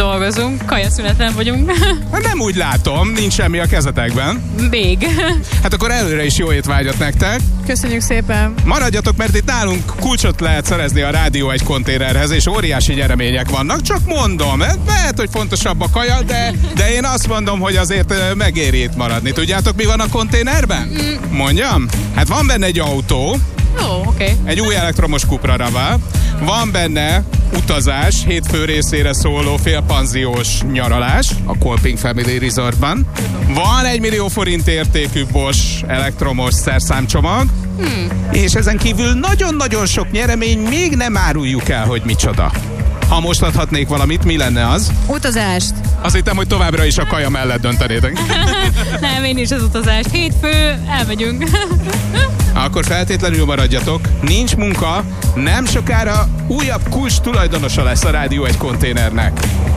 dolgozunk, kajaszüneten vagyunk. Nem úgy látom, nincs semmi a kezetekben. Még. Hát akkor előre is jó étvágyat nektek. Köszönjük szépen. Maradjatok, mert itt nálunk kulcsot lehet szerezni a Rádió 1 konténerhez, és óriási nyeremények vannak. Csak mondom, lehet, hogy fontosabb a kaja, de én azt mondom, hogy azért megéri itt maradni. Tudjátok, mi van a konténerben? Mondjam? Hát van benne egy autó, Oké. egy új elektromos Cupra Raval, van benne utazás, hétfő részére szóló félpanziós nyaralás a Kolping Family Resortban. Van 1 millió forint értékű Bosch elektromos szerszámcsomag, és ezen kívül nagyon-nagyon sok nyeremény, még nem áruljuk el, hogy micsoda. Ha most adhatnék valamit, mi lenne az? Utazást. Azt hittem, hogy továbbra is a kaja mellett döntenétek. Nem, én is az utazást. Hétfő, elmegyünk. Akkor feltétlenül maradjatok, nincs munka, nem sokára újabb kulcs tulajdonosa lesz a Rádió 1 konténernek.